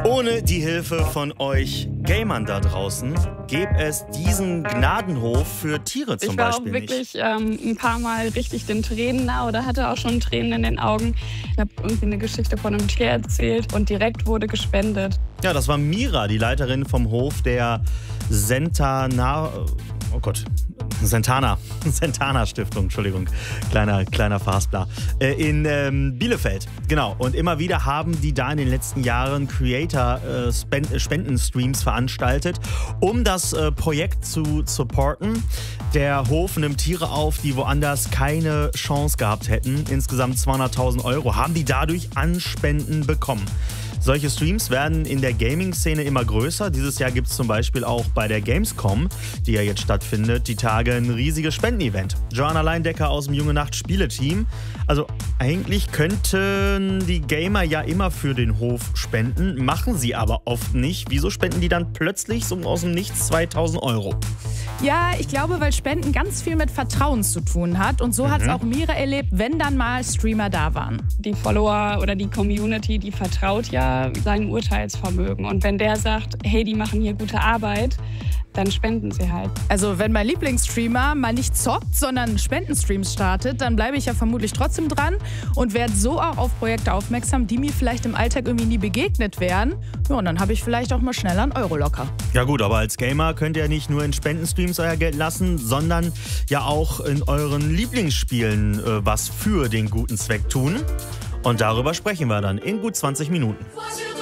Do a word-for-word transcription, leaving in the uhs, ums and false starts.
Ohne die Hilfe von euch Gamern da draußen gäbe es diesen Gnadenhof für Tiere zum Ich war Beispiel auch wirklich nicht. ähm, ein paar Mal richtig den Tränen nah oder hatte auch schon Tränen in den Augen. Ich habe irgendwie eine Geschichte von einem Tier erzählt und direkt wurde gespendet. Ja, das war Mira, die Leiterin vom Hof der Sentana... Oh Gott, Sentana. Sentana Stiftung, Entschuldigung. Kleiner, kleiner Fastbler. Äh, in ähm, Bielefeld, genau. Und immer wieder haben die da in den letzten Jahren Creator-Spendenstreams veranstaltet, um das äh, Projekt zu supporten. Der Hof nimmt Tiere auf, die woanders keine Chance gehabt hätten. Insgesamt zweihunderttausend Euro haben die dadurch an Spenden bekommen. Solche Streams werden in der Gaming-Szene immer größer. Dieses Jahr gibt es zum Beispiel auch bei der Gamescom, die ja jetzt stattfindet, die Tage ein riesiges Spendenevent. Joanna Leindecker aus dem Junge Nacht Spieleteam. Also eigentlich könnten die Gamer ja immer für den Hof spenden, machen sie aber oft nicht. Wieso spenden die dann plötzlich so aus dem Nichts zweitausend Euro? Ja, ich glaube, weil Spenden ganz viel mit Vertrauen zu tun hat. Und so Mhm. hat es auch Mira erlebt, wenn dann mal Streamer da waren. Die Follower oder die Community, die vertraut ja seinem Urteilsvermögen. Und wenn der sagt, hey, die machen hier gute Arbeit, dann spenden sie halt. Also wenn mein Lieblingsstreamer mal nicht zockt, sondern Spendenstreams startet, dann bleibe ich ja vermutlich trotzdem dran und werde so auch auf Projekte aufmerksam, die mir vielleicht im Alltag irgendwie nie begegnet wären. Ja, und dann habe ich vielleicht auch mal schneller einen Euro locker. Ja gut, aber als Gamer könnt ihr nicht nur in Spendenstreams euer Geld lassen, sondern ja auch in euren Lieblingsspielen äh, was für den guten Zweck tun. Und darüber sprechen wir dann in gut zwanzig Minuten.